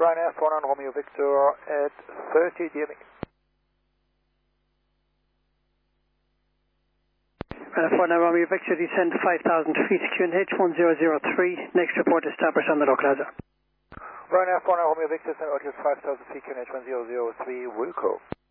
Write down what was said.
Ryanair 49 Romeo Victor at 30 DME. Ryanair 49 Romeo Victor, descend 5,000 feet to QNH 1003. Next report established on the localizer. Ryanair 49 Romeo Victor, send altitude 5,000 feet QNH 1003, Wilco.